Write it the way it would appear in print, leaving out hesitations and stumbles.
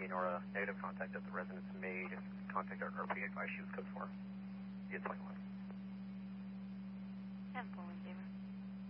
seen or a negative contact that the residence made, contact our RP advice she was code for. Yeah, 21. 10-4, David.